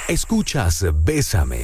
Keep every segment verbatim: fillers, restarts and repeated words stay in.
Escuchas Bésame.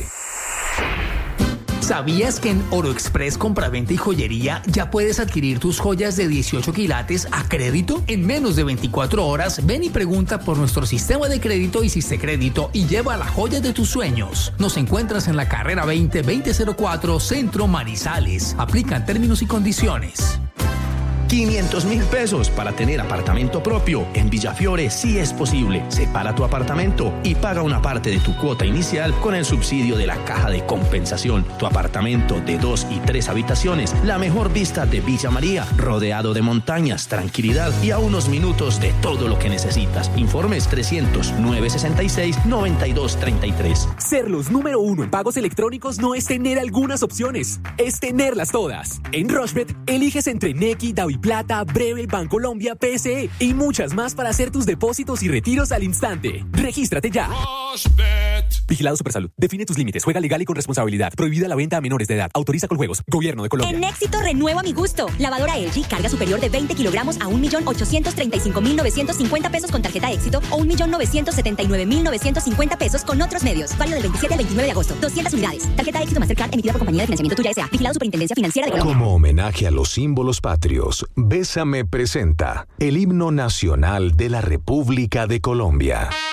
¿Sabías que en Oro Express Compraventa y Joyería ya puedes adquirir tus joyas de dieciocho quilates a crédito? En menos de veinticuatro horas, ven y pregunta por nuestro sistema de crédito Crédito y lleva la joya de tus sueños. Nos encuentras en la carrera veinte veinte cero cuatro, Centro Manizales. Aplican términos y condiciones. quinientos mil pesos para tener apartamento propio. En Villafiore sí es posible. Separa tu apartamento y paga una parte de tu cuota inicial con el subsidio de la Caja de Compensación. Tu apartamento de dos y tres habitaciones, la mejor vista de Villa María, rodeado de montañas, tranquilidad y a unos minutos de todo lo que necesitas. Informes trescientos, nueve sesenta y seis, noventa y dos treinta y tres. Ser los número uno en pagos electrónicos no es tener algunas opciones, es tenerlas todas. En Rushbet, eliges entre Nequi, DaviPlata, Breve, Bancolombia, P S E y muchas más para hacer tus depósitos y retiros al instante. Regístrate ya. Rushbet. Vigilado Supersalud. Define tus límites. Juega legal y con responsabilidad. Prohibida la venta a menores de edad. Autoriza con juegos. Gobierno de Colombia. En Éxito renuevo a mi gusto. Lavadora L G, carga superior de veinte kilogramos a un millón ochocientos treinta y cinco mil novecientos cincuenta pesos con tarjeta Éxito o un millón novecientos setenta y nueve mil novecientos cincuenta pesos con otros medios. Válido del veintisiete al veintinueve de agosto. doscientas unidades. Tarjeta Éxito Mastercard emitida por Compañía de Financiamiento Tuya S A. Vigilado Superintendencia Financiera de Colombia. Como homenaje a los símbolos patrios, Bésame presenta el himno nacional de la República de Colombia.